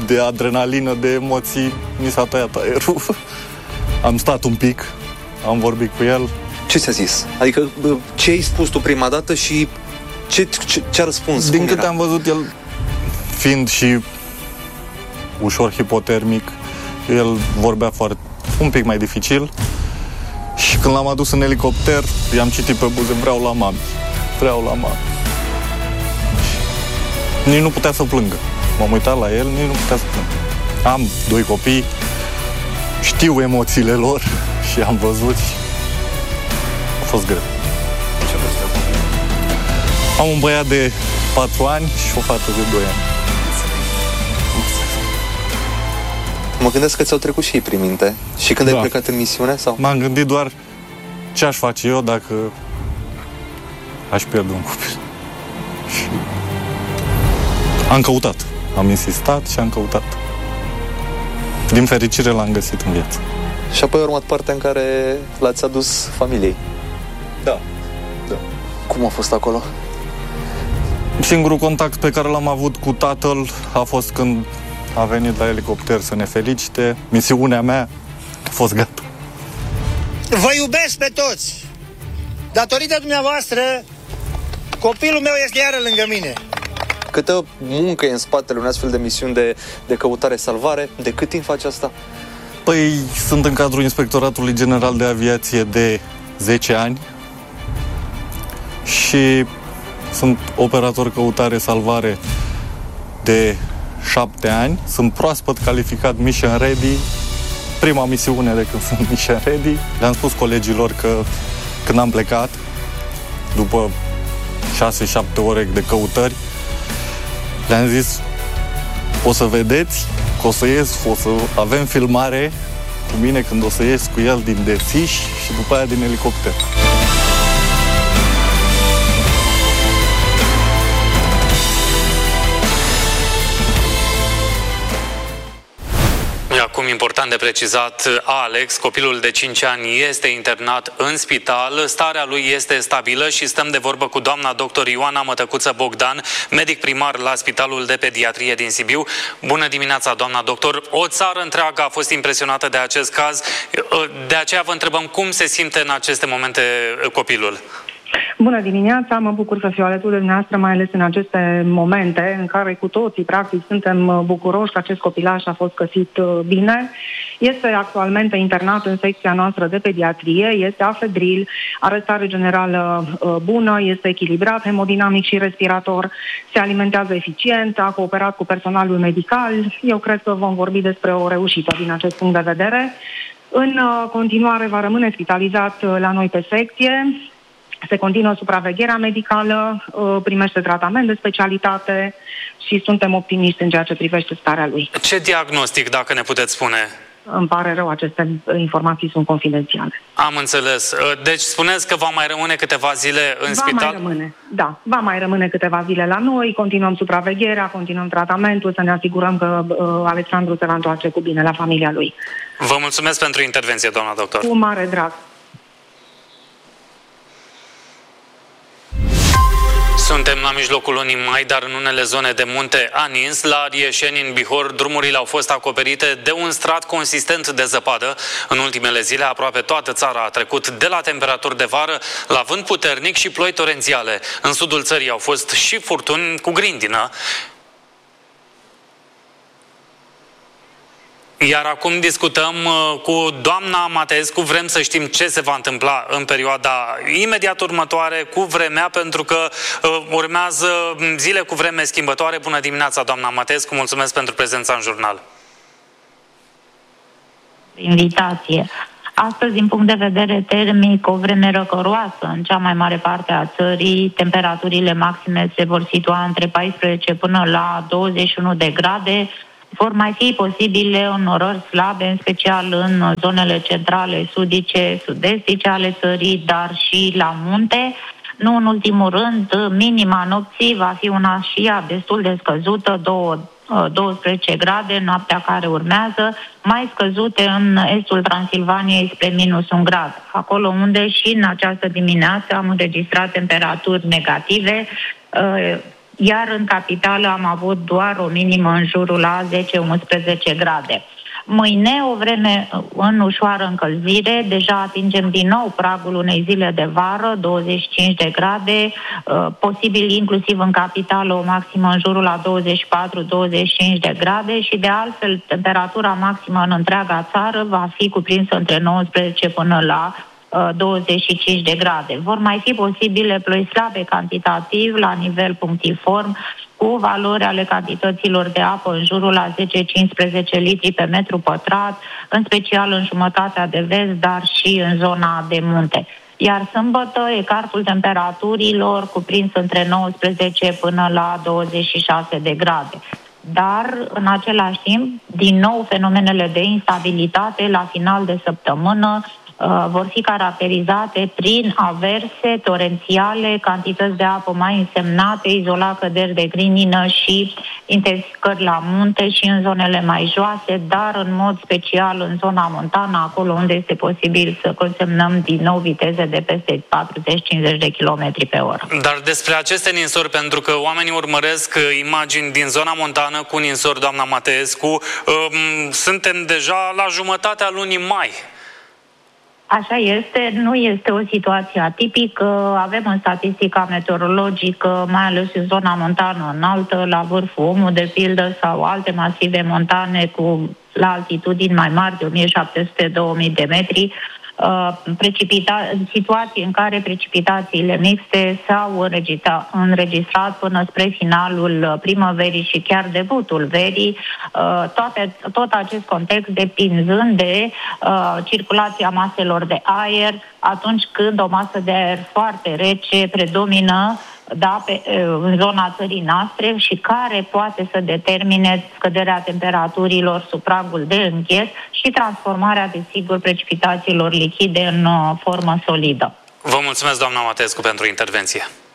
de adrenalină, de emoții, mi s-a tăiat aerul. Am stat un pic, am vorbit cu el. Ce ți-a zis? Adică ce ai spus tu prima dată și ce a răspuns? Din câte am văzut, el fiind și ușor hipotermic, el vorbea un pic mai dificil. Și când l-am adus în elicopter, i-am citit pe buze, vreau la mami. Nici nu putea să plângă. M-am uitat la el, nici nu putea să plângă. Am 2 copii, știu emoțiile lor și am văzut. A fost greu. Ce vârstă? Am un băiat de 4 ani și o fată de 2 ani. Mă gândesc că ți-au trecut și ei prin minte. Și când ai plecat în misiune? Sau? M-am gândit doar ce aș face eu dacă aș pierde un copil. Și am căutat. Am insistat și am căutat. Din fericire l-am găsit în viață. Și apoi a urmat partea în care l-ați adus familiei. Da. Cum a fost acolo? Singurul contact pe care l-am avut cu tatăl a fost când a venit la elicopter să ne felicite. Misiunea mea a fost gata. Vă iubesc pe toți! Datorită dumneavoastră, copilul meu este iară lângă mine. Câtă muncă e în spatele unei astfel de misiuni de căutare-salvare? De cât timp faci asta? Păi, sunt în cadrul Inspectoratului General de Aviație de 10 ani și sunt operator căutare-salvare de 7 ani. Sunt proaspăt calificat Mission Ready. Prima misiune de când sunt Mission Ready. Le-am spus colegilor că când am plecat, după 6-7 ore de căutări, le-am zis: o să vedeți că o să ies, o să avem filmare cu mine când o să ies cu el din desiș și după aia din elicopter. Acum, important de precizat, Alex, copilul de 5 ani, este internat în spital, starea lui este stabilă și stăm de vorbă cu doamna doctor Ioana Mătăcuță Bogdan, medic primar la Spitalul de Pediatrie din Sibiu. Bună dimineața, doamna doctor! O țară întreagă a fost impresionată de acest caz, de aceea vă întrebăm cum se simte în aceste momente copilul. Bună dimineața, mă bucur să fiu alături de dumneavoastră, mai ales în aceste momente în care cu toții, practic, suntem bucuroși că acest copilaș a fost găsit bine. Este actualmente internat în secția noastră de pediatrie, este afedril, are stare generală bună, este echilibrat, hemodinamic și respirator, se alimentează eficient, a cooperat cu personalul medical. Eu cred că vom vorbi despre o reușită din acest punct de vedere. În continuare va rămâne spitalizat la noi pe secție. Se continuă supravegherea medicală, primește tratament de specialitate și suntem optimiști în ceea ce privește starea lui. Ce diagnostic, dacă ne puteți spune? Îmi pare rău, aceste informații sunt confidențiale. Am înțeles. Deci spuneți că va mai rămâne câteva zile în spital? Va mai rămâne câteva zile la noi, continuăm supravegherea, continuăm tratamentul, să ne asigurăm că Alexandru se va întoarce cu bine la familia lui. Vă mulțumesc pentru intervenție, doamna doctor. Cu mare drag. Suntem la mijlocul lunii mai, dar în unele zone de munte a nins. La Rieșeni, în Bihor, drumurile au fost acoperite de un strat consistent de zăpadă. În ultimele zile, aproape toată țara a trecut de la temperaturi de vară la vânt puternic și ploi torențiale. În sudul țării au fost și furtuni cu grindină. Iar acum discutăm cu doamna Mateescu, vrem să știm ce se va întâmpla în perioada imediat următoare cu vremea, pentru că urmează zile cu vreme schimbătoare. Bună dimineața, doamna Mateescu, mulțumesc pentru prezența în jurnal. Invitație. Astăzi, din punct de vedere termic, o vreme răcoroasă în cea mai mare parte a țării. Temperaturile maxime se vor situa între 14 până la 21 de grade. Vor mai fi posibile înnorări slabe, în special în zonele centrale, sudice, sud-estice ale țării, dar și la munte. Nu în ultimul rând, minima nopții va fi una și ea destul de scăzută, 12 grade, noaptea care urmează, mai scăzute în estul Transilvaniei spre -1 grad. Acolo unde și în această dimineață am înregistrat temperaturi negative, iar în capitală am avut doar o minimă în jurul la 10-11 grade. Mâine o vreme în ușoară încălzire, deja atingem din nou pragul unei zile de vară, 25 de grade, posibil inclusiv în capitală o maximă în jurul la 24-25 de grade și de altfel temperatura maximă în întreaga țară va fi cuprinsă între 19 până la 25 de grade. Vor mai fi posibile ploi slabe cantitativ la nivel punctiform, cu valori ale cantităților de apă în jurul la 10-15 litri pe metru pătrat, în special în jumătatea de vest, dar și în zona de munte. Iar sâmbătă, ecartul temperaturilor cuprins între 19 până la 26 de grade. Dar, în același timp, din nou, fenomenele de instabilitate la final de săptămână vor fi caracterizate prin averse torențiale, cantități de apă mai însemnate, izolat căderi de grinină și intensificări la munte și în zonele mai joase, dar în mod special în zona montană, acolo unde este posibil să consemnăm din nou viteze de peste 40-50 de km pe oră. Dar despre aceste ninsori, pentru că oamenii urmăresc imagini din zona montană cu ninsori, doamna Mateescu, suntem deja la jumătatea lunii mai. Așa este, nu este o situație atipică, avem în statistica meteorologică, mai ales în zona montană înaltă, la vârful Omu, de pildă, sau alte masive montane la altitudini mai mari de 1700-2000 de metri, situații în care precipitațiile mixte s-au înregistrat până spre finalul primăverii și chiar debutul verii, tot acest context depinzând de circulația maselor de aer, atunci când o masă de aer foarte rece predomină în zona țării noastre și care poate să determine scăderea temperaturilor sub pragul de îngheț și transformarea, desigur, precipitațiilor lichide în formă solidă. Vă mulțumesc, doamna Mateescu, pentru intervenție.